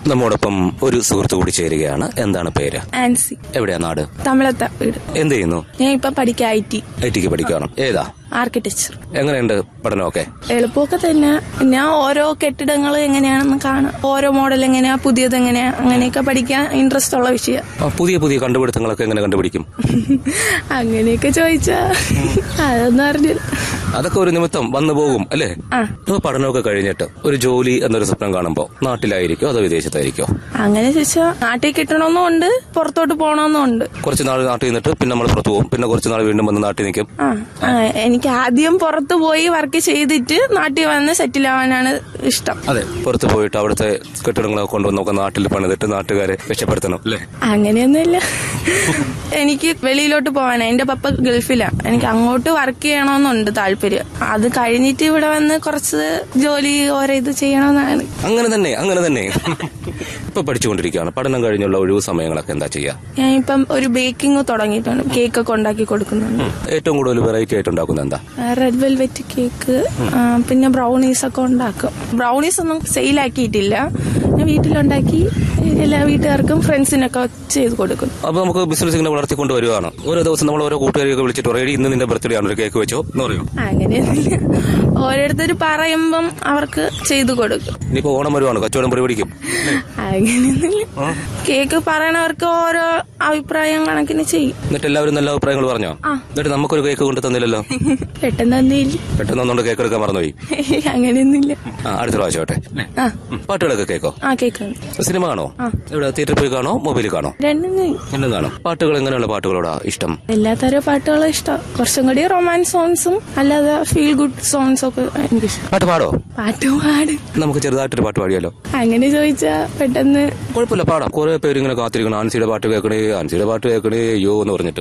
നമ്മോടൊപ്പം ഒരു സുഹൃത്ത് കൂടി ചേരുകയാണ്. എന്താണ് പേര്? ആൻസി. എവിടെയാ നാട്? തമിഴത്ത വീട്. എന്ത് ചെയ്യുന്നു? ഞാൻ ഇപ്പൊ പഠിക്കാം ഐടിക്ക് പഠിക്കുകയാണ്. ഏതാ? ആർക്കിടെക്ചർ. എങ്ങനെയുണ്ട് പഠനമൊക്കെ? എളുപ്പമൊക്കെ തന്നെ. ഞാൻ ഓരോ കെട്ടിടങ്ങൾ എങ്ങനെയാണെന്ന് കാണാം, ഓരോ മോഡൽ എങ്ങനെയാ, പുതിയത് എങ്ങനെയാ, അങ്ങനെയൊക്കെ പഠിക്കാൻ ഇൻട്രസ്റ്റ് ഉള്ള വിഷയം. പുതിയ പുതിയ കണ്ടുപിടുത്തങ്ങളൊക്കെ എങ്ങനെ കണ്ടുപിടിക്കും? അങ്ങനെയൊക്കെ ചോദിച്ചാ അതൊന്നും അറിഞ്ഞില്ല. അതൊക്കെ ഒരു നിമിത്തം വന്നു പോകും അല്ലേ? ഇപ്പൊ പഠനമൊക്കെ കഴിഞ്ഞിട്ട് ഒരു ജോലി എന്നൊരു സ്വപ്നം കാണുമ്പോ നാട്ടിലായിരിക്കോ അതോ വിദേശത്തായിരിക്കോ? അങ്ങനെ ചോദിച്ചാ നാട്ടിൽ കിട്ടണമെന്നുണ്ട്, പുറത്തോട്ട് പോകണമെന്നുണ്ട്. കുറച്ച് നാൾ നാട്ടിൽ നിന്നിട്ട് പിന്നെ നമ്മൾ പുറത്തു പോകും, പിന്നെ കുറച്ച് നാൾ വീണ്ടും വന്ന് നാട്ടിൽ നിൽക്കും. എനിക്ക് ആദ്യം പുറത്തു പോയി വർക്ക് ചെയ്തിട്ട് നാട്ടിൽ വന്ന് സെറ്റിൽ ആവാനാണ് ഇഷ്ടം. അതെ, പുറത്ത് പോയിട്ട് അവിടുത്തെ കെട്ടിടങ്ങളൊക്കെ കൊണ്ടുവന്നൊക്കെ നാട്ടിൽ പണിതിട്ട് നാട്ടുകാരെ രക്ഷപ്പെടുത്തണം അല്ലേ? അങ്ങനെയൊന്നുമില്ല. എനിക്ക് വെളിയിലോട്ട് പോകാനാ. എന്റെ പപ്പ ഗൾഫിലാ. എനിക്ക് അങ്ങോട്ട് വർക്ക് ചെയ്യണമെന്നുണ്ട് താല്പര്യം. അത് കഴിഞ്ഞിട്ട് ഇവിടെ വന്ന് കുറച്ച് ജോലി ഓരോ ഇത് ചെയ്യണമെന്നാണ്. അങ്ങനെ തന്നെ ഇപ്പൊ പഠിച്ചുകൊണ്ടിരിക്കുകയാണ്. പഠനം കഴിഞ്ഞുള്ള ഒഴിവ് സമയങ്ങളൊക്കെ എന്താ ചെയ്യാ? ഞാൻ ഇപ്പം ഒരു ബേക്കിംഗ് തുടങ്ങിയിട്ടുണ്ട്. കേക്കൊക്കെ ഉണ്ടാക്കി കൊടുക്കുന്നുണ്ട്. ഏറ്റവും കൂടുതൽ വെറൈറ്റി ആയിട്ട് ഉണ്ടാക്കുന്നത് എന്താ? റെഡ് വെൽവെറ്റ് കേക്ക്, പിന്നെ ബ്രൗണീസ് ഒക്കെ ഉണ്ടാക്കും. ബ്രൗണീസ് ഒന്നും സെയിലാക്കിയിട്ടില്ല. ഞാൻ വീട്ടിലുണ്ടാക്കി എല്ലാ വീട്ടുകാർക്കും ഫ്രണ്ട്സിനൊക്കെ ചെയ്ത് കൊടുക്കും. അപ്പൊ നമുക്ക് ബിസിനസ് ഇങ്ങനെ വളർത്തിക്കൊണ്ട് വരുവാണ്. ഓരോ ദിവസം നമ്മൾ ഓരോ കൂട്ടുകാരെയൊക്കെ വിളിച്ചിട്ട് പറയും, ഇന്ന് നിന്റെ ബർത്ത്ഡേ ആണ്, ഒരു കേക്ക് വെച്ചോ എന്ന് പറയും. അങ്ങനെയൊന്നുമില്ല. ഓരോരുത്തർ പറയുമ്പം അവർക്ക് ചെയ്തു കൊടുക്കും. ഇനിയിപ്പോ ഓണം വരുവാണ്, കച്ചവടം പരിപാടിക്കും. അങ്ങനെയൊന്നുമില്ല. കേക്ക് പറയണവർക്ക് ഓരോ അഭിപ്രായം കണക്കിന് ചെയ്യും. എന്നിട്ട് എല്ലാവരും നല്ല അഭിപ്രായങ്ങൾ പറഞ്ഞോ? എന്നിട്ട് നമുക്കൊരു കേക്ക് കൊണ്ട് തന്നില്ലല്ലോ. പെട്ടെന്ന് ഒന്നുകൊണ്ട് കേക്ക് എടുക്കാൻ മറന്നുപോയി. അങ്ങനെയൊന്നുമില്ല. അടുത്ത പ്രാവശ്യമാട്ടെ. പാട്ടുകളൊക്കെ കേൾക്കോ? കേൾക്കാം. സിനിമ കാണോ? ഇവിടെ തിയേറ്ററിൽ പോയി കാണോ, മൊബൈലിൽ കാണോ? രണ്ടും കാണും. പാട്ടുകൾ എങ്ങനെയുള്ള പാട്ടുകളോടാ ഇഷ്ടം? എല്ലാ തരം പാട്ടുകളും ഇഷ്ടം. കുറച്ചും കൂടി റൊമാൻസ് സോങ്സും അല്ലാതെ ഫീൽ ഗുഡ് സോങ്സ് ഒക്കെ എനിക്കിഷ്ടം. പാട്ട് പാടോ? പാട്ട് പാടും. നമുക്ക് ചെറുതായിട്ടൊരു പാട്ട് പാടിയാലോ? അങ്ങനെ ചോദിച്ചാ പെട്ടെന്ന് കുഴപ്പമില്ല, പാടാം. കുറെ പേര് ഇങ്ങനെ കാത്തിരിക്കണം, ആൻസിയുടെ പാട്ട് കേൾക്കണേ, ആൻസിയുടെ പാട്ട് കേൾക്കണേ, അയ്യോ എന്ന് പറഞ്ഞിട്ട്.